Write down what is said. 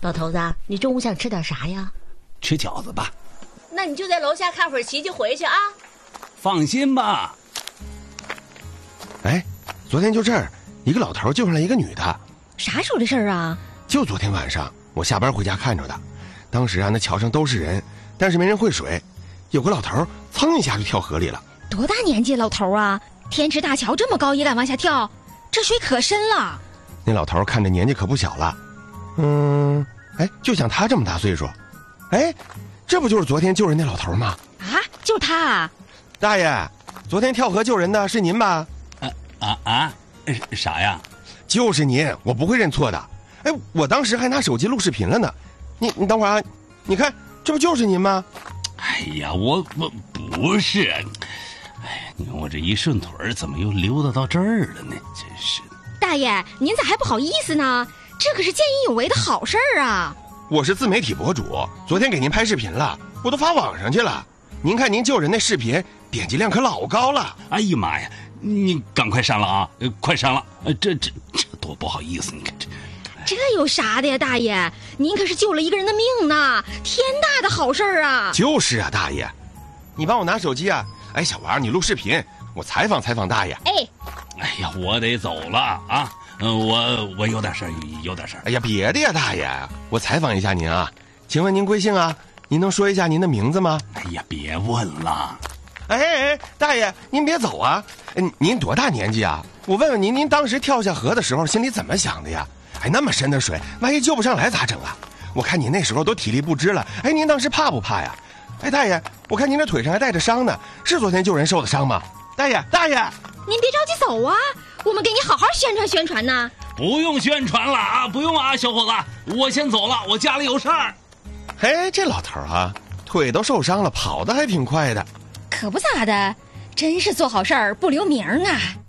老头子，你中午想吃点啥呀？ 吃饺子吧。 那你就在楼下看会儿棋就回去啊。 放心吧。 哎，昨天就这儿，一个老头救上来一个女的。 啥时候的事儿啊？ 就昨天晚上，我下班回家看着的。当时啊，那桥上都是人，但是没人会水。有个老头噌一下就跳河里了。 多大年纪老头啊？天池大桥这么高也敢往下跳？这水可深了。 那老头看着年纪可不小了。哎，就像他这么大岁数。哎，这不就是昨天救人那老头吗？ 啊，就他啊！ 大爷，昨天跳河救人的是您吧？ 啥呀？ 就是您，我不会认错的。哎，我当时还拿手机录视频了呢。你等会儿啊，你看，这不就是您吗？ 哎呀，我不是。哎呀，你看我这一顺腿儿，怎么又溜达到这儿了呢？真是的。 大爷，您咋还不好意思呢？这可是见义勇为的好事儿啊！ 我是自媒体博主，昨天给您拍视频了，我都发网上去了。您看您救人那视频点击量可老高了。 哎呀妈呀，你赶快删了啊！快删了！这多不好意思，你看这有啥的呀，大爷？您可是救了一个人的命呢，天大的好事儿啊！ 就是啊，大爷，你帮我拿手机啊。哎，小王，你录视频，我采访大爷。 哎呀，我得走了啊！我有点事儿， 哎呀，别的呀，大爷，我采访一下您啊。请问您贵姓啊？您能说一下您的名字吗？ 哎呀，别问了。 哎，大爷，您别走啊！您多大年纪啊？我问问您，您当时跳下河的时候心里怎么想的呀？哎，那么深的水，万一救不上来咋整啊？我看您那时候都体力不支了，哎，您当时怕不怕呀？哎，大爷，我看您这腿上还带着伤呢，是昨天救人受的伤吗？大爷， 您别着急走啊，我们给你好好宣传呢。 不用宣传了啊，不用啊，小伙子，我先走了，我家里有事儿。 哎，这老头啊，腿都受伤了，跑得还挺快的。 可不咋的，真是做好事儿不留名啊。